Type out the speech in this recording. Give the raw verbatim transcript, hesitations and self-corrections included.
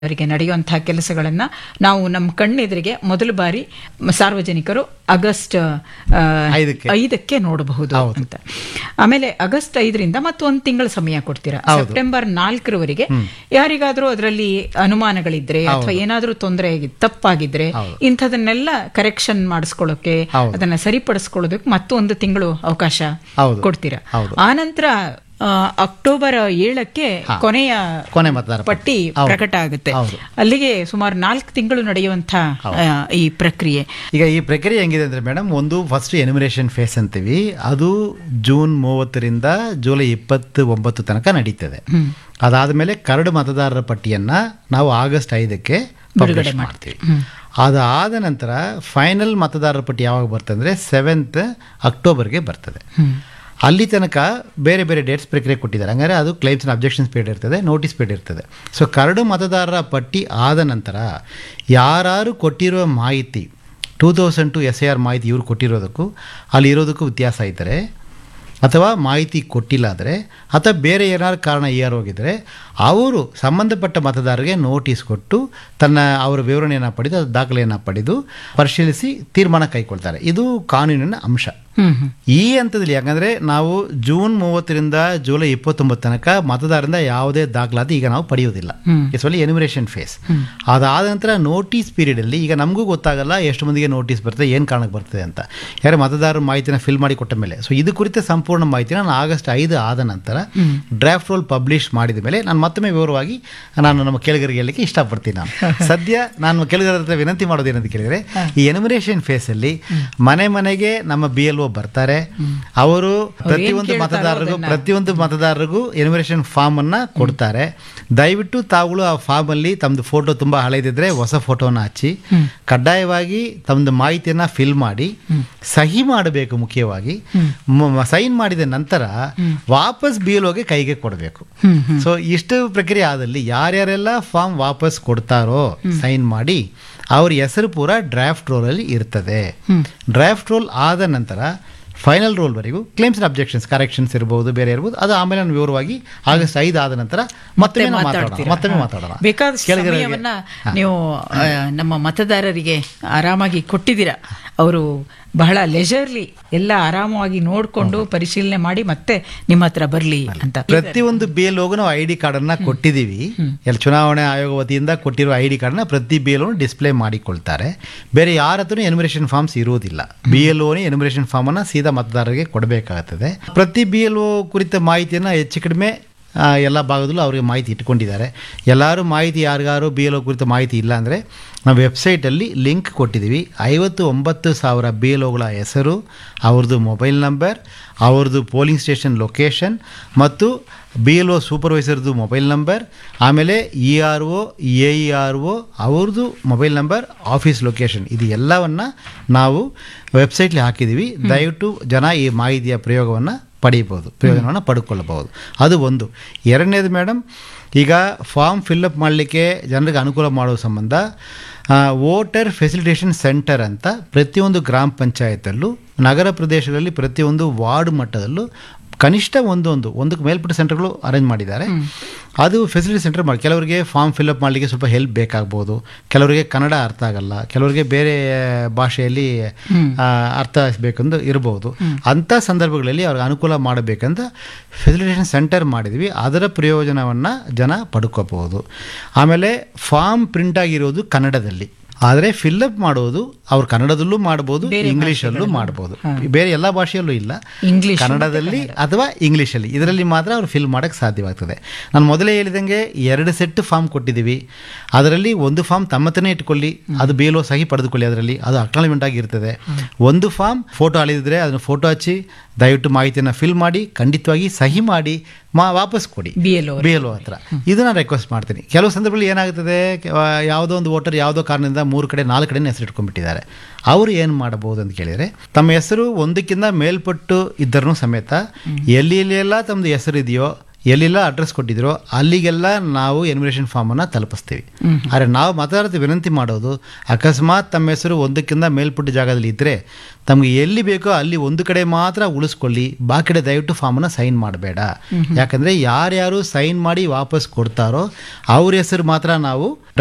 ಅವರಿಗೆ ನಡೆಯುವಂತಹ ಕೆಲಸಗಳನ್ನ ನಾವು ನಮ್ಮ ಕಣ್ಣೆದುರಿಗೆ ಮೊದಲ ಬಾರಿ ಸಾರ್ವಜನಿಕರು ಆಗಸ್ಟ್ ಆ, ಐದಕ್ಕೆ. ಐದಕ್ಕೆ ನೋಡಬಹುದು ಹೌದು. ಅಂತ. ಆಮೇಲೆ ಆಗಸ್ಟ್ ಐದರಿಂದ ಮತ್ತು ಒಂದು ತಿಂಗಳ ಸಮಯ ಕೊಡ್ತೀರಾ. ಹೌದು. ಸೆಪ್ಟೆಂಬರ್ ನಾಲ್ಕರವರೆಗೆ ಯಾರಿಗಾದ್ರೂ ಅದರಲ್ಲಿ ಅನುಮಾನಗಳಿದ್ರೆ ಅಥವಾ ಏನಾದ್ರೂ ತೊಂದರೆ ಆಗಿ ತಪ್ಪಾಗಿದ್ರೆ ಹೌದು. ಇಂಥದನ್ನೆಲ್ಲ ಕರೆಕ್ಷನ್ ಮಾಡಿಸ್ಕೊಳ್ಳೋಕೆ ಹೌದು. ಅದನ್ನ ಸರಿಪಡಿಸ್ಕೊಳ್ಳೋದಕ್ಕೆ ಮತ್ತೊಂದು ತಿಂಗಳು ಅವಕಾಶ ಹೌದು. ಕೊಡ್ತೀರಾ. ಹೌದು. ಆನಂತರ ಆ, ಅಕ್ಟೋಬರ್ ಏಳಕ್ಕೆ ಕೊನೆಯ ಕೊನೆ ಮತದಾರ ಪಟ್ಟಿ ಹೌದು. ಪ್ರಕಟ ಆಗುತ್ತೆ. ಹೌದು. ಅಲ್ಲಿಗೆ ಸುಮಾರು ನಾಲ್ಕು ತಿಂಗಳು ನಡೆಯುವಂತ ಆ, ಈ ಪ್ರಕ್ರಿಯೆ. ಈಗ ಈ ಪ್ರಕ್ರಿಯೆ ಹೆಂಗಿದೆ ಅಂದ್ರೆ ಮೇಡಮ್, ಒಂದು ಫಸ್ಟ್ ಎನಿಮಿನೇಷನ್ ಫೇಸ್ ಅಂತೀವಿ, ಅದು ಜೂನ್ ಮೂವತ್ತರಿಂದ ಜುಲೈ ಇಪ್ಪತ್ತು ಒಂಬತ್ತು ತನಕ ನಡೀತದೆ. ಅದಾದಮೇಲೆ ಕರಡು ಮತದಾರರ ಪಟ್ಟಿಯನ್ನ ನಾವು ಆಗಸ್ಟ್ ಐದಕ್ಕೆ ಬಿಡುಗಡೆ ಪಬ್ಲಿಷ್ ಮಾಡ್ತೀವಿ. ಅದಾದ ನಂತರ ಫೈನಲ್ ಮತದಾರರ ಪಟ್ಟಿ ಯಾವಾಗ ಬರ್ತದೆ ಅಂದರೆ ಸೆವೆಂತ್ ಅಕ್ಟೋಬರ್ಗೆ ಬರ್ತದೆ. ಅಲ್ಲಿ ತನಕ ಬೇರೆ ಬೇರೆ ಡೇಟ್ಸ್ ಪ್ರಕ್ರಿಯೆ ಕೊಟ್ಟಿದ್ದಾರೆ. ಹಂಗಾರೆ ಅದು ಕ್ಲೈಮ್ಸ್ ಆ್ಯಂಡ್ ಅಬ್ಜೆಕ್ಷನ್ಸ್ ಪೀರಿಯಡ್ ಇರ್ತದೆ, ನೋಟಿಸ್ ಪೀರಿಯಡ್ ಇರ್ತದೆ. ಸೊ ಕರಡು ಮತದಾರರ ಪಟ್ಟಿ ಆದ ನಂತರ ಯಾರು ಕೊಟ್ಟಿರುವ ಮಾಹಿತಿ two thousand to S A R ಮಾಹಿತಿ ಇವ್ರು ಕೊಟ್ಟಿರೋದಕ್ಕೂ ಅಲ್ಲಿ ಇರೋದಕ್ಕೂ ವ್ಯತ್ಯಾಸ ಇದ್ದರೆ, ಅಥವಾ ಮಾಹಿತಿ ಕೊಟ್ಟಿಲ್ಲ ಆದರೆ, ಅಥವಾ ಬೇರೆ ಏನಾದ್ರು ಕಾರಣ ಏರ್ ಹೋಗಿದ್ರೆ ಅವರು ಸಂಬಂಧಪಟ್ಟ ಮತದಾರರಿಗೆ ನೋಟಿಸ್ ಕೊಟ್ಟು ತನ್ನ ಅವರ ವಿವರಣೆಯನ್ನು ಪಡೆದು ಅದು ದಾಖಲೆಯನ್ನು ಪಡೆದು ಪರಿಶೀಲಿಸಿ ತೀರ್ಮಾನ ಕೈಗೊಳ್ತಾರೆ. ಇದು ಕಾನೂನಿನ ಅಂಶ. ಈ ಹಂತದಲ್ಲಿ ಯಾಕಂದರೆ ನಾವು ಜೂನ್ ಮೂವತ್ತರಿಂದ ಜುಲೈ ಇಪ್ಪತ್ತೊಂಬತ್ತು ತನಕ ಮತದಾರರಿಂದ ಯಾವುದೇ ದಾಖಲಾತಿ ಈಗ ನಾವು ಪಡೆಯುವುದಿಲ್ಲ. It's only ಎನಿಮಿನೇಷನ್ face. ಅದಾದ ನಂತರ ನೋಟಿಸ್ ಪೀರಿಯಡಲ್ಲಿ ಈಗ ನಮಗೂ ಗೊತ್ತಾಗಲ್ಲ ಎಷ್ಟು ಮಂದಿಗೆ ನೋಟಿಸ್ ಬರ್ತದೆ, ಏನು ಕಾರಣಕ್ಕೆ ಬರ್ತದೆ ಅಂತ. ಯಾರು ಮತದಾರರ ಮಾಹಿತಿನ ಫಿಲ್ ಮಾಡಿ ಕೊಟ್ಟ ಮೇಲೆ, ಸೊ ಇದು ಕುರಿತ ಸಂಪೂರ್ಣ ಮಾಹಿತಿನ ನಾನು ಆಗಸ್ಟ್ ಐದು ಆದ ನಂತರ ಡ್ರಾಫ್ಟ್ ರೋಲ್ ಪಬ್ಲಿಷ್ ಮಾಡಿದ ಮೇಲೆ ನಾನು ಮತ್ತೊಮ್ಮೆ ವಿವರವಾಗಿ ನಾನು ನಮ್ಮ ಕೇಳಿಗರಿಗೆ ಹೇಳಲಿಕ್ಕೆ ಇಷ್ಟಪಡ್ತೀನಿ. ನಾನು ಸದ್ಯ ನಾನು ಕೇಳಿಗರ ಹತ್ರ ವಿನಂತಿ ಮಾಡೋದು ಏನಂತ ಕೇಳಿದರೆ, ಈ ಎನಿಮಿನೇಷನ್ ಫೇಸಲ್ಲಿ ಮನೆ ಮನೆಗೆ ನಮ್ಮ ಬಿ ಎಲ್ ಒ ಬರ್ತಾರೆ. ಅವರು ಪ್ರತಿಯೊಂದು ಮತದಾರರಿಗೂ ಪ್ರತಿಯೊಂದು ಮತದಾರರಿಗೂ ಎನಿಮಿನೇಷನ್ ಫಾರ್ಮ್ ಅನ್ನ ಕೊಡ್ತಾರೆ. ದಯವಿಟ್ಟು ತಾವುಗಳು ಆ ಫಾರ್ಮ್ ಅಲ್ಲಿ ತಮ್ಮದು ಫೋಟೋ ತುಂಬಾ ಹಳೆದಿದ್ರೆ ಹೊಸ ಫೋಟೋನ ಹಚ್ಚಿ ಕಡ್ಡಾಯವಾಗಿ ತಮ್ಮದು ಮಾಹಿತಿಯನ್ನ ಫಿಲ್ ಮಾಡಿ ಸಹಿ ಮಾಡಬೇಕು. ಮುಖ್ಯವಾಗಿ ಸೈನ್ ಮಾಡಿದ ನಂತರ ವಾಪಸ್ ಬಿ ಎಲ್ ಒಗೆ ಕೈಗೆ ಕೊಡಬೇಕು. ಸೊ ಇಷ್ಟು ಪ್ರಕ್ರಿಯೆ ಆದಲ್ಲಿ ಯಾರ್ಯಾರೆಲ್ಲ ಫಾರ್ಮ್ ವಾಪಸ್ ಕೊಡ್ತಾರೋ ಸೈನ್ ಮಾಡಿ ಅವ್ರ ಹೆಸರು ಪೂರ ಡ್ರಾಫ್ಟ್ ರೋಲ್ ಅಲ್ಲಿ ಇರ್ತದೆ. ಡ್ರಾಫ್ಟ್ ರೋಲ್ ಆದ ನಂತರ final ರೋಲ್ವರೆಗೂ claims and objections corrections ಇರಬಹುದು, ಬೇರೆ ಇರಬಹುದು. ಅದು ಆಮೇಲೆ ನಾನು ವಿವರವಾಗಿ ಆಗಸ್ಟ್ ಐದು ಆದ ನಂತರ ಮತ್ತೆ ಮಾತಾಡೋಣ ಮತ್ತೊಮ್ಮೆ ಮಾತಾಡೋಣ ಬೇಕಾದ ಸಮಯವನ್ನ ನೀವು ಆ, ನಮ್ಮ ಮತದಾರರಿಗೆ ಆರಾಮಾಗಿ ಕೊಟ್ಟಿದ್ದೀರಾ. ಅವರು ಬಹಳ ಲೆಜರ್ಲಿ ಎಲ್ಲ ಆರಾಮವಾಗಿ ನೋಡ್ಕೊಂಡು ಪರಿಶೀಲನೆ ಮಾಡಿ ಮತ್ತೆ ನಿಮ್ಮ ಹತ್ರ ಬರ್ಲಿ ಅಂತ. ಪ್ರತಿಯೊಂದು ಬಿ ಎಲ್ ಓಗೂ ನಾವು ಐ ಡಿ ಕಾರ್ಡ್ ಅನ್ನ ಕೊಟ್ಟಿದ್ದೀವಿ. ಎಲ್ಲ ಚುನಾವಣೆ ಆಯೋಗ ವತಿಯಿಂದ ಕೊಟ್ಟಿರುವ ಐ ಡಿ ಕಾರ್ಡ್ನ ಪ್ರತಿ ಬಿ ಎಲ್ ಓ ಡಿಸ್ಪ್ಲೇ ಮಾಡಿಕೊಳ್ತಾರೆ. ಬೇರೆ ಯಾರ ಹತ್ರನೂ ಎನಿಮಿನೇಷನ್ ಫಾರ್ಮ್ಸ್ ಇರುವುದಿಲ್ಲ. ಬಿ ಎಲ್ ಓನೇ ಎನಿಮಿನೇಷನ್ ಫಾರ್ಮ್ ಅನ್ನ ಸೀದಾ ಮತದಾರರಿಗೆ ಕೊಡಬೇಕಾಗುತ್ತದೆ. ಪ್ರತಿ ಬಿ ಎಲ್ ಓ ಕುರಿತ ಮಾಹಿತಿಯನ್ನು ಹೆಚ್ಚು ಕಡಿಮೆ ಆ, ಎಲ್ಲ ಭಾಗದಲ್ಲೂ ಅವರಿಗೆ ಮಾಹಿತಿ ಇಟ್ಕೊಂಡಿದ್ದಾರೆ. ಎಲ್ಲರೂ ಮಾಹಿತಿ ಯಾರಿಗಾರು ಬಿ ಎಲ್ ಒ ಕುರಿತ ಮಾಹಿತಿ ಇಲ್ಲ ಅಂದರೆ ನಾವು ವೆಬ್ಸೈಟಲ್ಲಿ ಲಿಂಕ್ ಕೊಟ್ಟಿದ್ದೀವಿ. ಐವತ್ತು ಒಂಬತ್ತು ಸಾವಿರ ಬಿ ಎಲ್ ಒಗಳ ಹೆಸರು, ಅವ್ರದ್ದು ಮೊಬೈಲ್ ನಂಬರ್, ಅವ್ರದ್ದು ಪೋಲಿಂಗ್ ಸ್ಟೇಷನ್ ಲೊಕೇಶನ್ ಮತ್ತು B L O ಸೂಪರ್ವೈಸರ್ದು mobile number, ಆಮೇಲೆ E R O A E R O ಅವ್ರದ್ದು ಮೊಬೈಲ್ ನಂಬರ್, ಆಫೀಸ್ ಲೊಕೇಶನ್, ಇದು ಎಲ್ಲವನ್ನು ನಾವು ವೆಬ್ಸೈಟ್ಲಿ ಹಾಕಿದ್ದೀವಿ. ದಯವಿಟ್ಟು ಜನ ಈ ಮಾಹಿತಿಯ ಪ್ರಯೋಗವನ್ನು ಪಡೀಬೋದು, ಪ್ರಯೋಜನವನ್ನು ಪಡ್ಕೊಳ್ಳಬಹುದು. ಅದು ಒಂದು. ಎರಡನೇದು ಮೇಡಮ್, ಈಗ ಫಾರ್ಮ್ ಫಿಲ್ಅಪ್ ಮಾಡಲಿಕ್ಕೆ ಜನರಿಗೆ ಅನುಕೂಲ ಮಾಡುವ ಸಂಬಂಧ ವೋಟರ್ ಫೆಸಿಲಿಟೇಷನ್ ಸೆಂಟರ್ ಅಂತ ಪ್ರತಿಯೊಂದು ಗ್ರಾಮ ಪಂಚಾಯತಲ್ಲೂ, ನಗರ ಪ್ರದೇಶಗಳಲ್ಲಿ ಪ್ರತಿಯೊಂದು ವಾರ್ಡ್ ಮಟ್ಟದಲ್ಲೂ ಕನಿಷ್ಠ ಒಂದೊಂದು ಒಂದಕ್ಕೆ ಮೇಲ್ಪಟ್ಟ ಸೆಂಟರ್ಗಳು ಅರೇಂಜ್ ಮಾಡಿದ್ದಾರೆ. ಅದು ಫೆಸಿಲಿಟಿ ಸೆಂಟರ್ ಮಾಡಿ ಕೆಲವರಿಗೆ ಫಾರ್ಮ್ ಫಿಲ್ಅಪ್ ಮಾಡಲಿಕ್ಕೆ ಸ್ವಲ್ಪ ಹೆಲ್ಪ್ ಬೇಕಾಗ್ಬೋದು, ಕೆಲವರಿಗೆ ಕನ್ನಡ ಅರ್ಥ ಆಗಲ್ಲ, ಕೆಲವರಿಗೆ ಬೇರೆ ಭಾಷೆಯಲ್ಲಿ ಅರ್ಥ ಬೇಕೆಂದು ಇರಬಹುದು. ಅಂಥ ಸಂದರ್ಭಗಳಲ್ಲಿ ಅವ್ರಿಗೆ ಅನುಕೂಲ ಮಾಡಬೇಕಂತ ಫೆಸಿಲಿಟೇಷನ್ ಸೆಂಟರ್ ಮಾಡಿದ್ವಿ. ಅದರ ಪ್ರಯೋಜನವನ್ನು ಜನ ಪಡ್ಕೋಬಹುದು. ಆಮೇಲೆ ಫಾರ್ಮ್ ಪ್ರಿಂಟ್ ಆಗಿರೋದು ಕನ್ನಡದಲ್ಲಿ, ಆದರೆ ಫಿಲ್ಅಪ್ ಮಾಡೋದು ಅವ್ರು ಕನ್ನಡದಲ್ಲೂ ಮಾಡ್ಬೋದು, ಇಂಗ್ಲೀಷಲ್ಲೂ ಮಾಡ್ಬೋದು. ಬೇರೆ ಎಲ್ಲ ಭಾಷೆಯಲ್ಲೂ ಇಲ್ಲ, ಕನ್ನಡದಲ್ಲಿ ಅಥವಾ ಇಂಗ್ಲೀಷಲ್ಲಿ, ಇದರಲ್ಲಿ ಮಾತ್ರ ಅವ್ರು ಫಿಲ್ ಮಾಡೋಕ್ಕೆ ಸಾಧ್ಯವಾಗ್ತದೆ. ನಾನು ಮೊದಲೇ ಹೇಳಿದಂಗೆ ಎರಡು ಸೆಟ್ ಫಾರ್ಮ್ ಕೊಟ್ಟಿದ್ದೀವಿ. ಅದರಲ್ಲಿ ಒಂದು ಫಾರ್ಮ್ ತಮ್ಮತನೇ ಇಟ್ಕೊಳ್ಳಿ, ಅದು ಬಿ ಎಲ್ ಒ ಸಹಿ ಪಡೆದುಕೊಳ್ಳಿ, ಅದರಲ್ಲಿ ಅದು ಅಕ್ನಾಲಜ್ಮೆಂಟ್ ಆಗಿರ್ತದೆ. ಒಂದು ಫಾರ್ಮ್ ಫೋಟೋ ಅಳಿದಿದ್ರೆ ಅದನ್ನು ಫೋಟೋ ಹಚ್ಚಿ ದಯವಿಟ್ಟು ಮಾಹಿತಿಯನ್ನು ಫಿಲ್ ಮಾಡಿ ಖಂಡಿತವಾಗಿ ಸಹಿ ಮಾಡಿ ಮಾ ವಾಪಸ್ ಕೊಡಿ ಬಿ ಎಲ್ ಒ ಹತ್ರ. ಇದನ್ನ ರಿಕ್ವೆಸ್ಟ್ ಮಾಡ್ತೀನಿ. ಕೆಲವು ಸಂದರ್ಭದಲ್ಲಿ ಏನಾಗ್ತದೆ, ಯಾವುದೋ ಒಂದು ವೋಟರ್ ಯಾವುದೋ ಕಾರಣದಿಂದ ಮೂರು ಕಡೆ ನಾಲ್ಕು ಕಡೆ ಹೆಸರು ಇಟ್ಕೊಂಡ್ಬಿಟ್ಟಿದ್ದಾರೆ. ಅವರು ಏನು ಮಾಡಬಹುದು ಅಂತ ಕೇಳಿದರೆ, ತಮ್ಮ ಹೆಸರು ಒಂದಕ್ಕಿಂತ ಮೇಲ್ಪಟ್ಟು ಇದ್ದರೂ ಸಮೇತ ಎಲ್ಲಿ ಎಲ್ಲಿ ಎಲ್ಲ ತಮ್ಮದು ಹೆಸರು ಇದೆಯೋ ಎಲ್ಲೆಲ್ಲ ಅಡ್ರೆಸ್ ಕೊಟ್ಟಿದ್ರೋ ಅಲ್ಲಿಗೆಲ್ಲ ನಾವು ಎನ್ಯುಮರೇಷನ್ ಫಾರ್ಮನ್ನು ತಲುಪಿಸ್ತೀವಿ. ಆದರೆ ನಾವು ಮತದಾರರಿಗೆ ವಿನಂತಿ ಮಾಡೋದು, ಅಕಸ್ಮಾತ್ ತಮ್ಮ ಹೆಸರು ಒಂದಕ್ಕಿಂತ ಮೇಲ್ಪಟ್ಟ ಜಾಗದಲ್ಲಿ ಇದ್ದರೆ ತಮಗೆ ಎಲ್ಲಿ ಬೇಕೋ ಅಲ್ಲಿ ಒಂದು ಕಡೆ ಮಾತ್ರ ಉಳಿಸ್ಕೊಳ್ಳಿ, ಬಾಕಿ ಕಡೆ ದಯವಿಟ್ಟು ಫಾರ್ಮನ್ನು ಸೈನ್ ಮಾಡಬೇಡ. ಯಾಕಂದರೆ ಯಾರ್ಯಾರು ಸೈನ್ ಮಾಡಿ ವಾಪಸ್ ಕೊಡ್ತಾರೋ ಅವ್ರ ಹೆಸರು ಮಾತ್ರ ನಾವು